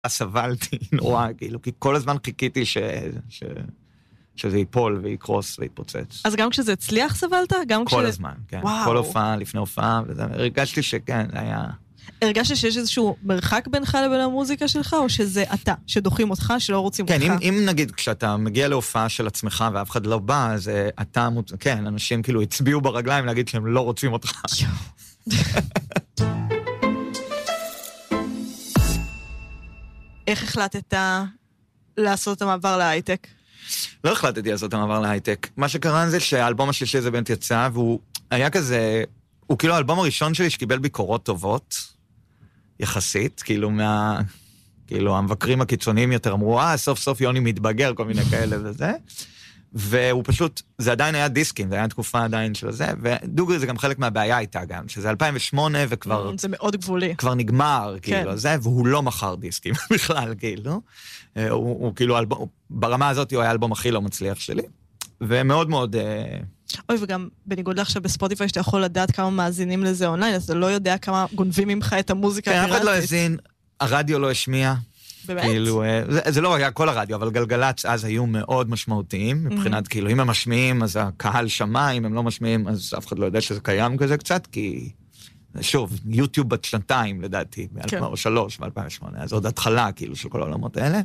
סבלתי נורא, כאילו, כי כל הזמן חיכיתי שזה ייפול ויקרוס ויתפוצץ. אז גם כשזה הצליח סבלת? כל הזמן, כן. וואו. כל הופעה, לפני הופעה, הרגשתי שכן, היה... הרגשת שיש איזשהו מרחק בינך לבין המוזיקה שלך, או שזה אתה, שדוחים אותך, שלא רוצים אותך? כן, אם נגיד, כשאתה מגיע להופעה של עצמך ואף אחד לא בא, אז אתה, כן, אנשים כאילו הצביעו ברגליים להגיד שהם לא רוצים אותך. איך החלטת לעשות את המעבר להייטק? לא החלטתי לעשות את המעבר להייטק. מה שקרה זה שהאלבום השלישי הזה באמת יצא, והוא היה כזה, הוא כאילו האלבום הראשון שלי שקיבל ביקורות טובות, יחסית, כאילו המבקרים הקיצוניים יותר אמרו, סוף סוף יוני מתבגר, כל מיני כאלה וזה, והוא פשוט, זה עדיין היה דיסקים, זה היה תקופה עדיין של זה, ודוגרי זה גם חלק מהבעיה הייתה גם, שזה 2008 וכבר... זה מאוד גבולי. כבר נגמר, כאילו, זה, והוא לא מכר דיסקים בכלל, כאילו. הוא כאילו, ברמה הזאת הוא היה האלבום הכי לא מצליח שלי, ומאוד מאוד... אוי, וגם בניגוד לעכשיו בספוטיפיי, שאתה יכול לדעת כמה מאזינים לזה אונליין, אז אתה לא יודע כמה גונבים ממך את המוזיקה הפיראטית. כן, אף אחד לא הזין, הרדיו לא השמיע. באמת? כאילו, זה לא היה כל הרדיו, אבל גלגלץ אז היו מאוד משמעותיים, מבחינת כאילו, אם הם משמיעים, אז הקהל שמע, אם הם לא משמיעים, אז אף אחד לא יודע שזה קיים כזה קצת, כי, שוב, יוטיוב בת שנתיים, לדעתי, ב-2003 ו-2008, אז עוד התחלה, כאילו, של כל העולמות האלה.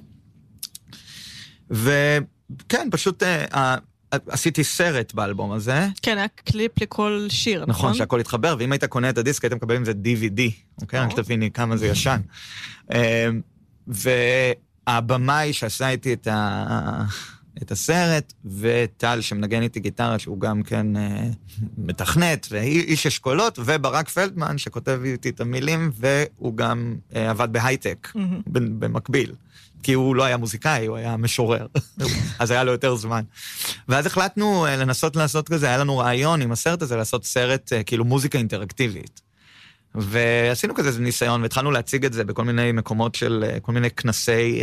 וכן, פשוט עשיתי סרט באלבום הזה. כן, היה קליפ לכל שיר, נכון? נכון, שהכל התחבר, ואם היית קונה את הדיסק, היית מקבל עם זה DVD, אוקיי? רק שתביני כמה זה ישן. והבמאי שעשה איתי את הסרט, וטל שמנגן איתי גיטרה, שהוא גם כן מתכנת, ואיש אשכולות, וברק פלדמן שכותב איתי את המילים, והוא גם עבד בהייטק, במקביל. כי הוא לא היה מוזיקאי, הוא היה משורר. אז היה לו יותר זמן. ואז החלטנו לנסות לעשות כזה, היה לנו רעיון עם הסרט הזה, לעשות סרט כאילו מוזיקה אינטראקטיבית. ועשינו כזה ניסיון, והתחלנו להציג את זה בכל מיני מקומות של, כל מיני כנסי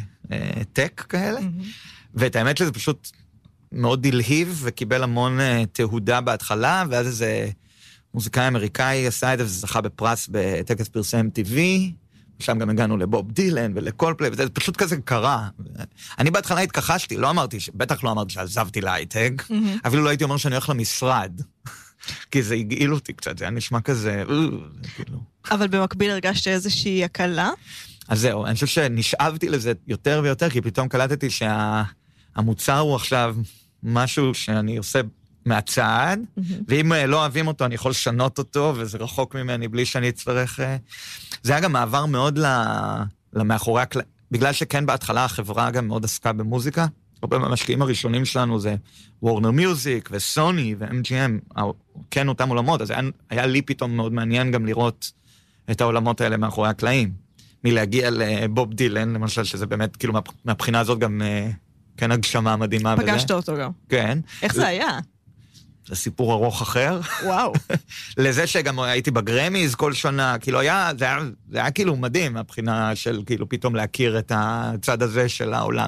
טק כאלה. ואת האמת שזה פשוט מאוד דלהיב, וקיבל המון תהודה בהתחלה, ואז איזה מוזיקאי אמריקאי עשה את זה, וזה זכה בפרס בטקס פרסי MTV, שם גם הגענו לבוב דילן ולכל פלי, וזה פשוט כזה קרה. אני בהתחלה התכחשתי, בטח לא אמרתי שעזבתי להייטק, אפילו לא הייתי אומר שאני הולך למשרד, כי זה הגעיל אותי קצת, זה היה נשמע כזה, אבל במקביל הרגשת איזושהי הקלה? אז זהו, אני חושב שנשאבתי לזה יותר ויותר, כי פתאום קלטתי שהמוצר הוא עכשיו משהו שאני עושה מהצעד, ואם לא אוהבים אותו, אני יכול לשנות אותו, וזה רחוק ממני בלי שאני אצטרך... זה היה גם מעבר מאוד למאחורי הקלעים, בגלל שכן בהתחלה החברה גם מאוד עסקה במוזיקה, הרבה מהמשקיעים הראשונים שלנו זה וורנר מיוזיק וסוני ו-MGM, כן אותם עולמות, אז היה לי פתאום מאוד מעניין גם לראות את העולמות האלה מאחורי הקלעים, מלהגיע לבוב דילן, למשל, שזה באמת, כאילו, מהבחינה הזאת גם כן הגשמה מדהימה. פגשת אותו גם. כן. איך זה היה? זה סיפור ארוך אחר. וואו. לזה שגם הייתי בגרמיז כל שנה, כאילו זה היה כאילו מדהים, מהבחינה של כאילו פתאום להכיר את הצד הזה של העולם.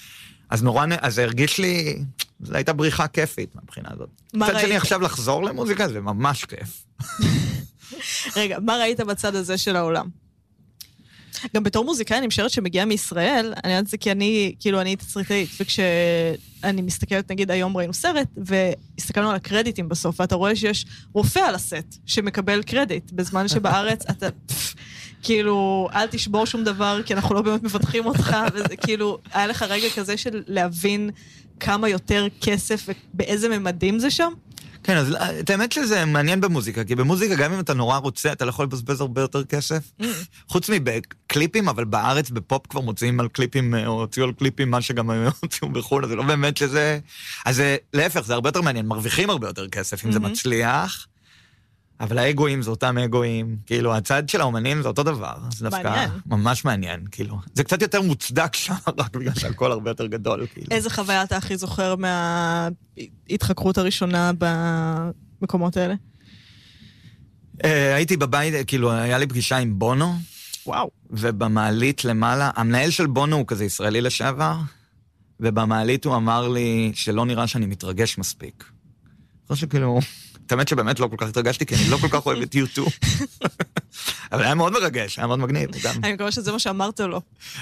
אז הרגיש לי, זו הייתה בריחה כיפית מהבחינה הזאת. קצת שני עכשיו לחזור למוזיקה, זה ממש כיף. רגע, מה ראית בצד הזה של העולם? גם בתור מוזיקאי אני משערת שמגיעה מישראל, אני יודעת זה כי אני הייתי תסריטאית, וכשאני מסתכלת, נגיד היום ראינו סרט, והסתכלנו על הקרדיטים בסוף, ואתה רואה שיש רופא על הסט שמקבל קרדיט, בזמן שבארץ אתה, כאילו, אל תשבור שום דבר, כי אנחנו לא באמת מבטחים אותך, וזה כאילו, היה לך רגע כזה של להבין כמה יותר כסף, ובאיזה ממדים זה שם? כן, אז את האמת שזה מעניין במוזיקה, כי במוזיקה גם אם אתה נורא רוצה, אתה לא יכול לבזבז הרבה יותר כסף. חוץ מבקליפים, אבל בארץ בפופ כבר מוצאים על קליפים, או הוציאו על קליפים, מה שגם הוציאו בחו"ל, אז זה לא באמת שזה... אז להפך, זה הרבה יותר מעניין, מרוויחים הרבה יותר כסף אם זה מצליח, אבל האגואים זה אותם אגואים, כאילו הצד של האומנים זה אותו דבר, זה דווקא ממש מעניין, כאילו. זה קצת יותר מוצדק שם, רק בגלל שהכל הרבה יותר גדול, כאילו. איזה חוויה אתה הכי זוכר מההתחקרות הראשונה במקומות האלה? הייתי בבית, כאילו, היה לי פגישה עם בונו, וואו. ובמעלית למעלה, המנהל של בונו הוא כזה ישראלי לשעבר, ובמעלית הוא אמר לי שלא נראה שאני מתרגש מספיק. אני חושב שכאילו... את האמת שבאמת לא כל כך התרגשתי, כי אני לא כל כך אוהב את U2. אבל היה מאוד מרגש, היה מאוד מגניב. אני מקווה שזה מה שאמרת לו.